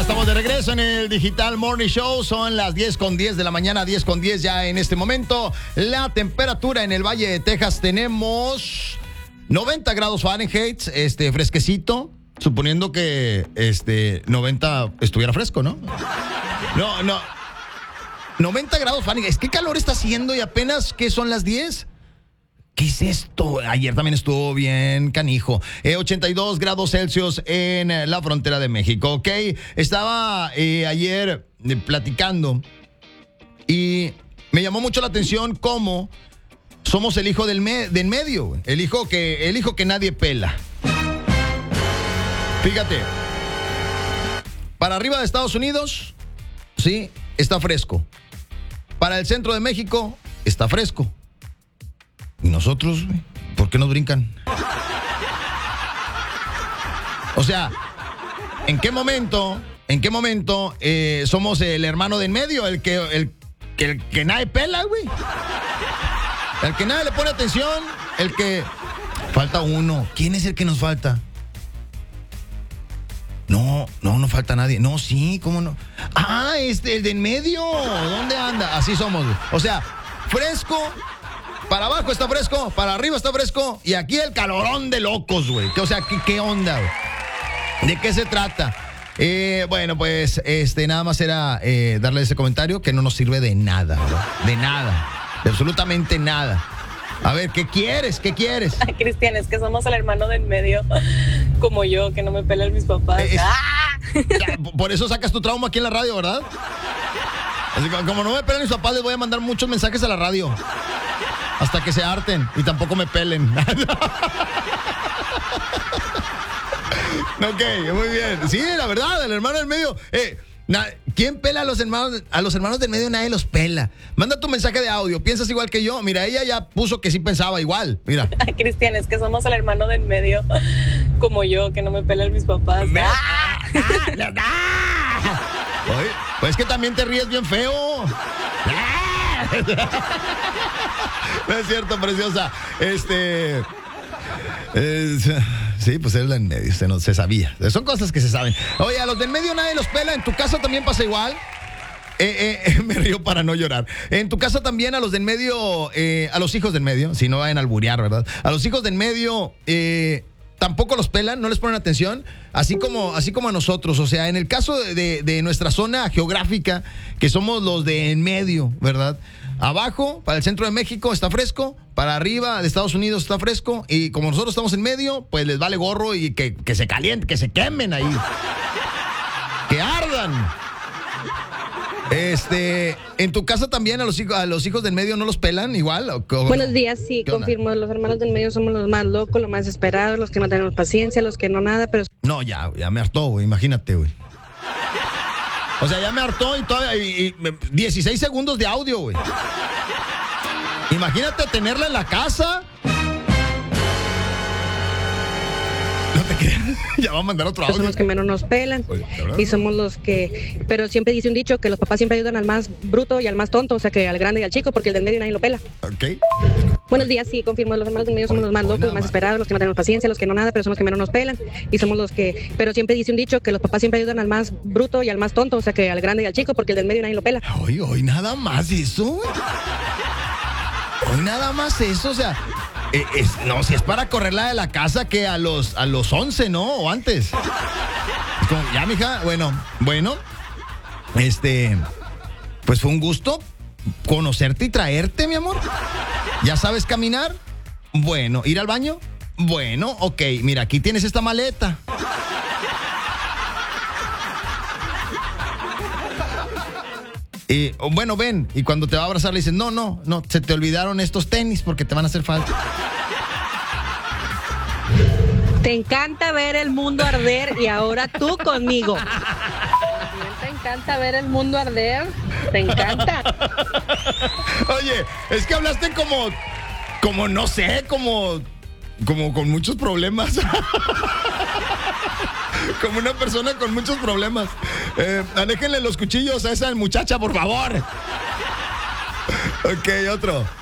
estamos de regreso en el Digital Morning Show. Son las 10:10 de la mañana, 10:10 ya en este momento. La temperatura en el Valle de Texas tenemos 90 grados Fahrenheit, fresquecito, suponiendo que 90 estuviera fresco, ¿no? No. 90 grados Fahrenheit. ¿Qué calor está haciendo y apenas que son las 10? ¿Qué es esto? Ayer también estuvo bien canijo. 82 grados Celsius en la frontera de México, ¿ok? Estaba ayer platicando y me llamó mucho la atención cómo somos el hijo del medio, el hijo que nadie pela. Fíjate, para arriba de Estados Unidos, sí, está fresco. Para el centro de México, está fresco. ¿Y nosotros, güey? ¿Por qué nos brincan? O sea, ¿en qué momento somos el hermano de en medio? El que nadie pela, güey. El que nadie le pone atención. El que... Falta uno. ¿Quién es el que nos falta? No falta nadie. No, sí, ¿cómo no? Ah, el de en medio. ¿Dónde anda? Así somos, güey. O sea, fresco... Para abajo está fresco, para arriba está fresco y aquí el calorón de locos, güey. O sea, ¿qué onda, güey? ¿De qué se trata? Bueno, pues nada más era darle ese comentario que no nos sirve de nada, ¿verdad? De nada, de absolutamente nada. A ver, ¿qué quieres? Ay, Cristian, es que somos el hermano del medio, como yo, que no me pelan mis papás. Por eso sacas tu trauma aquí en la radio, ¿verdad? Así como no me pelan mis papás, les voy a mandar muchos mensajes a la radio. Hasta que se harten y tampoco me pelen. Ok, muy bien. Sí, la verdad, el hermano del medio. ¿Quién pela a los hermanos del medio? Nadie los pela. Manda tu mensaje de audio. ¿Piensas igual que yo? Mira, ella ya puso que sí pensaba igual. Mira. Ay, Cristian, es que somos el hermano del medio, como yo, que no me pelan mis papás. Oye, pues que también te ríes bien feo. No es cierto, preciosa. Sí, pues él en medio, se sabía. Son cosas que se saben. Oye, a los del medio nadie los pela. ¿En tu casa también pasa igual? Me río para no llorar. En tu casa también a los del medio, a los hijos del medio, si no vayan a alburear, ¿verdad? A los hijos del medio, tampoco los pelan, no les ponen atención, así como a nosotros. O sea, en el caso de nuestra zona geográfica, que somos los de en medio, ¿verdad? Abajo, para el centro de México, está fresco. Para arriba de Estados Unidos está fresco. Y como nosotros estamos en medio, pues les vale gorro y que se calienten, que se quemen ahí. Que ardan. En tu casa también a los hijos del medio no los pelan igual. Buenos días, sí, confirmo, los hermanos del medio somos los más locos, los más desesperados, los que no tenemos paciencia, los que no nada, pero... No, ya me hartó, güey, imagínate, güey. O sea, ya me hartó y todavía 16 segundos de audio, güey. Imagínate tenerla en la casa. No te creas. Ya va a mandar otro audio. Somos los que menos nos pelan. Oye, y somos los que... Pero siempre dice un dicho que los papás siempre ayudan al más bruto y al más tonto, o sea, que al grande y al chico, porque el del medio nadie lo pela. Ok. Buenos días, sí, confirmo, los hermanos del medio somos los más locos, los más esperados, los que no tenemos paciencia, los que no nada, pero son los que menos nos pelan. Y somos los que... Pero siempre dice un dicho que los papás siempre ayudan al más bruto y al más tonto, o sea, que al grande y al chico, porque el del medio nadie lo pela. Hoy nada más eso, güey. Hoy nada más eso, o sea... no, si es para correrla de la casa que a los 11, ¿no? O antes. Es como, ya, mija, bueno. Pues fue un gusto conocerte y traerte, mi amor. ¿Ya sabes caminar? Bueno, ¿ir al baño? Bueno, ok, mira, aquí tienes esta maleta. Bueno, ven, y cuando te va a abrazar le dices, no, se te olvidaron estos tenis porque te van a hacer falta. Te encanta ver el mundo arder y ahora tú conmigo. Te encanta ver el mundo arder, te encanta. Oye, es que hablaste como no sé, como con muchos problemas. Como una persona con muchos problemas. Aléjenle los cuchillos a esa muchacha, por favor. Ok, otro.